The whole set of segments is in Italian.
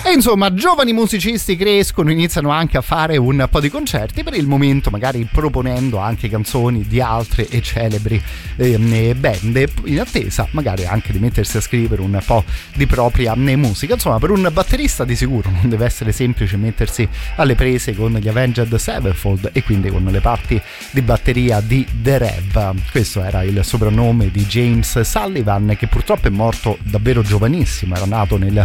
E insomma, giovani musicisti crescono, iniziano anche a fare un po' di concerti, per il momento magari proponendo anche canzoni di altre e celebri band, in attesa magari anche di mettersi a scrivere un po' di propria musica. Insomma, per un batterista di sicuro non deve essere semplice mettersi alle prese con gli Avenged Sevenfold e quindi con le parti di batteria di The Rev. Questo era il soprannome di James Sullivan, che purtroppo è morto davvero giovanissimo, era nato nel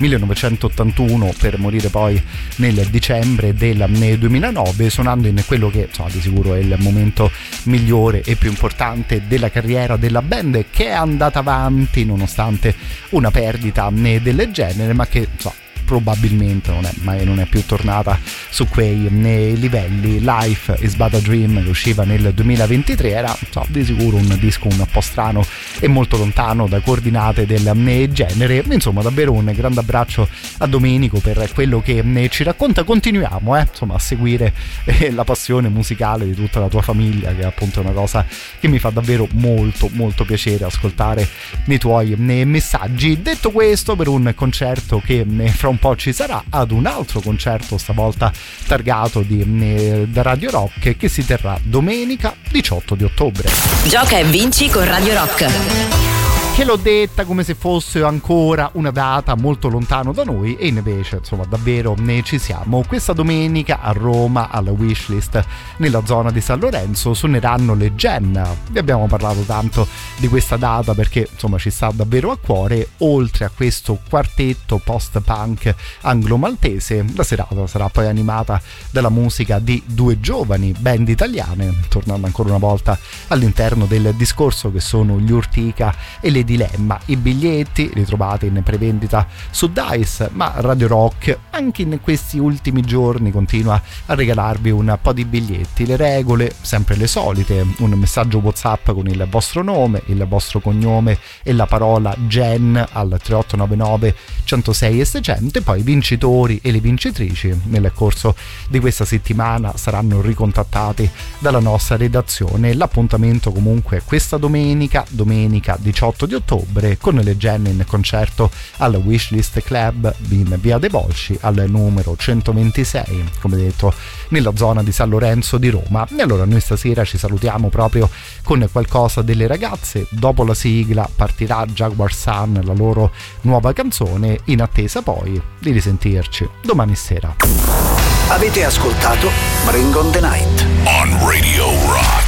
1981 per morire poi nel dicembre del 2009, suonando in quello che di sicuro è il momento migliore e più importante della carriera della band, che è andata avanti nonostante una perdita del genere, ma che probabilmente non è più tornata su quei livelli. Life is but a Dream, che usciva nel 2023, era di sicuro un disco un po' strano e molto lontano da coordinate del genere. Insomma, davvero un grande abbraccio a Domenico per quello che ci racconta. Continuiamo a seguire la passione musicale di tutta la tua famiglia, che è appunto una cosa che mi fa davvero molto molto piacere ascoltare nei tuoi messaggi. Detto questo, per un concerto che fra un po' ci sarà, ad un altro concerto stavolta targato da Radio Rock, che si terrà domenica 18 di ottobre. Gioca e vinci con Radio Rock, che l'ho detta come se fosse ancora una data molto lontano da noi, e invece davvero ne ci siamo. Questa domenica a Roma, alla Wishlist, nella zona di San Lorenzo, suoneranno le Gen. Vi abbiamo parlato tanto di questa data perché ci sta davvero a cuore. Oltre a questo quartetto post-punk anglo-maltese, la serata sarà poi animata dalla musica di due giovani band italiane, tornando ancora una volta all'interno del discorso, che sono gli Urtica e le Dilemma. I biglietti li trovate in prevendita su Dice, ma Radio Rock anche in questi ultimi giorni continua a regalarvi un po' di biglietti. Le regole sempre le solite: un messaggio WhatsApp con il vostro nome, il vostro cognome e la parola Gen al 3899 106 e 600, e poi i vincitori e le vincitrici nel corso di questa settimana saranno ricontattati dalla nostra redazione. L'appuntamento comunque è questa domenica 18 di ottobre, con le Gen in concerto al Wishlist Club in via dei Volsci al numero 126, come detto, nella zona di San Lorenzo di Roma. E allora noi stasera ci salutiamo proprio con qualcosa delle ragazze. Dopo la sigla partirà Jaguar Sun, la loro nuova canzone, in attesa poi di risentirci domani sera. Avete ascoltato Bring on the Night on Radio Rock.